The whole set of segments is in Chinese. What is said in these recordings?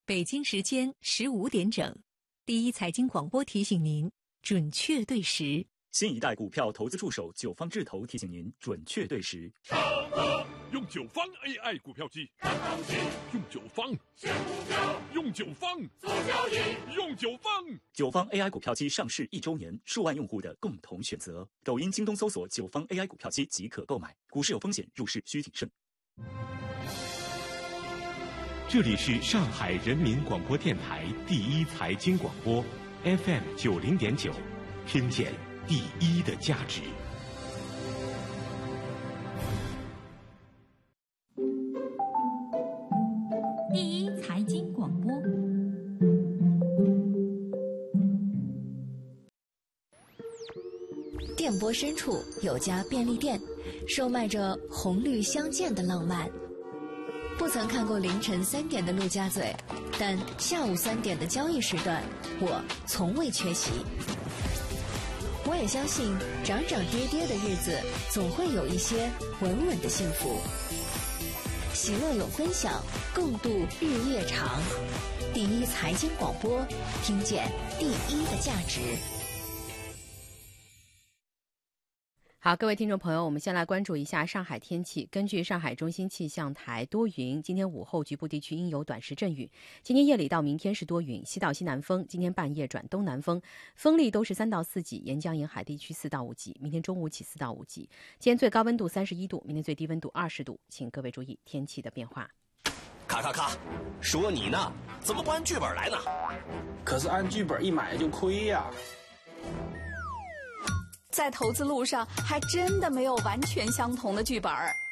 北京时间15点整，第一财经广播提醒您准确对时。 新一代股票投资助手九方智投提醒您准确对时。 用九方 AI 股票机看行情，用九方选股票，用九方做交易，用九方。 九方 AI 股票机上市1周年，数万用户的共同选择。抖音、京东搜索九方 AI 股票机即可购买。股市有风险，入市需谨慎。 这里是上海人民广播电台第一财经广播 FM 90.9，听见第一的价值。 第一财经广播。 电波深处有家便利店，售卖着红绿相间的浪漫。不曾看过凌晨3点的陆家嘴，但下午3点的交易时段，我从未缺席。我也相信涨涨跌跌的日子总会有一些稳稳的幸福。喜乐有分享，共度日夜长。第一财经广播，听见第一的价值。 好，各位听众朋友，我们先来关注一下上海天气。根据上海中心气象台，多云，今天午后局部地区应有短时阵雨。今天夜里到明天是多云，西到西南风，今天半夜转东南风，风力都是3到4级，沿江沿海地区4到5级，明天中午起4到5级。今天最高温度31度，明天最低温度20度，请各位注意天气的变化。 咔，说你呢，怎么不按剧本来呢？ 可是按剧本一买就亏呀。 在投资路上还真的没有完全相同的剧本。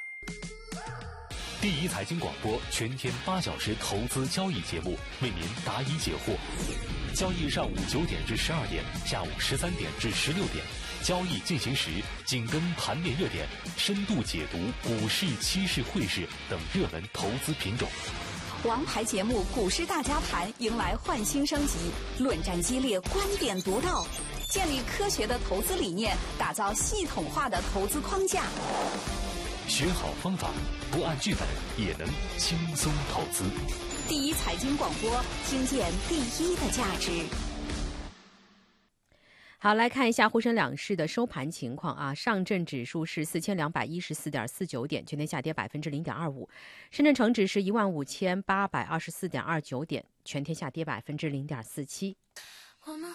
第一财经广播全天8小时投资交易节目，为您答疑解惑。交易上午9点至12点，下午13点至16点。交易进行时，紧跟盘面热点，深度解读股市、期市、汇市等热门投资品种。 王牌节目《股市大家谈》迎来焕新升级，论战激烈，观点独到，建立科学的投资理念，打造系统化的投资框架。 学好方法，不按剧本也能轻松投资。 第一财经广播，听见第一的价值。 好，来看一下沪深两市的收盘情况啊。上证指数是4214.49点，全天下跌0.25%；深圳成指是15824.29点，全天下跌0.47%。 我们